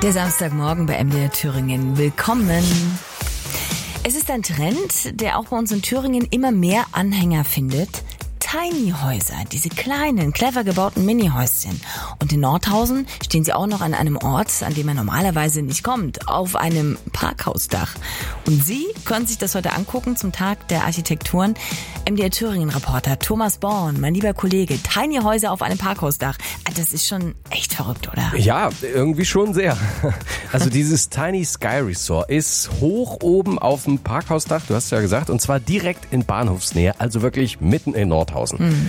Der Samstagmorgen bei MDR Thüringen. Willkommen. Es ist ein Trend, der auch bei uns in Thüringen immer mehr Anhänger findet. Tiny-Häuser, diese kleinen, clever gebauten Mini-Häuschen. Und in Nordhausen stehen sie auch noch an einem Ort, an dem man normalerweise nicht kommt, auf einem Parkhausdach. Und Sie können sich das heute angucken zum Tag der Architekturen. MDR Thüringen-Reporter Thomas Born, mein lieber Kollege, Tiny-Häuser auf einem Parkhausdach. Das ist schon echt verrückt, oder? Ja, irgendwie schon sehr. Also dieses Tiny Sky Resort ist hoch oben auf dem Parkhausdach, du hast ja gesagt, und zwar direkt in Bahnhofsnähe, also wirklich mitten in Nordhausen.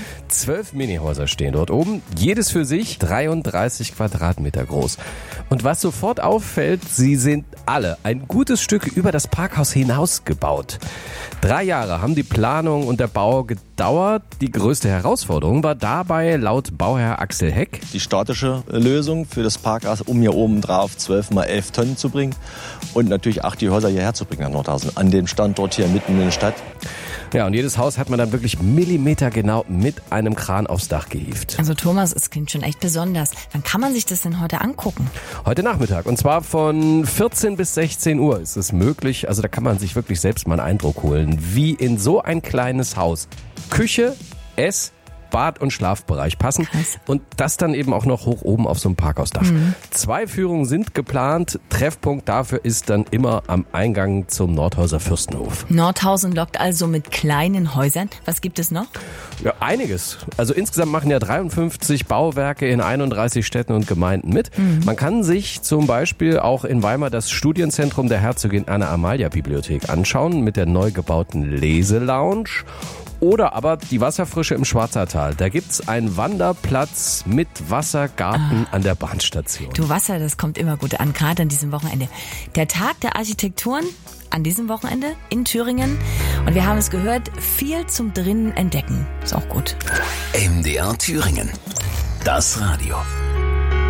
12 Minihäuser stehen dort oben, jedes für sich 33 Quadratmeter groß. Und was sofort auffällt, sie sind alle ein gutes Stück über das Parkhaus hinaus gebaut. 3 Jahre haben die Planung und der Bau gedauert. Die größte Herausforderung war dabei laut Bauherr Axel Heck die statische Lösung für das Parkhaus, um hier oben drauf 12 mal 11 Tonnen zu bringen und natürlich auch die Häuser hierher zu bringen nach Nordhausen, an den Standort hier mitten in der Stadt. Ja, und jedes Haus hat man dann wirklich millimetergenau mit einem Kran aufs Dach gehievt. Also Thomas, es klingt schon echt besonders. Wann kann man sich das denn heute angucken? Heute Nachmittag, und zwar von 14 bis 16 Uhr ist es möglich. Also da kann man sich wirklich selbst mal einen Eindruck holen, wie in so ein kleines Haus Küche, Bad- und Schlafbereich passen. Krass. Und das dann eben auch noch hoch oben auf so einem Parkhausdach. 2 Führungen sind geplant. Treffpunkt dafür ist dann immer am Eingang zum Nordhauser Fürstenhof. Nordhausen lockt also mit kleinen Häusern. Was gibt es noch? Ja, einiges. Also insgesamt machen ja 53 Bauwerke in 31 Städten und Gemeinden mit. Man kann sich zum Beispiel auch in Weimar das Studienzentrum der Herzogin Anna-Amalia-Bibliothek anschauen mit der neu gebauten Leselounge. Oder aber die Wasserfrische im Schwarzertal. Da gibt's einen Wanderplatz mit Wassergarten an der Bahnstation. Du, Wasser, das kommt immer gut an, gerade an diesem Wochenende. Der Tag der Architekturen an diesem Wochenende in Thüringen. Und wir haben es gehört, viel zum drinnen entdecken. Ist auch gut. MDR Thüringen. Das Radio.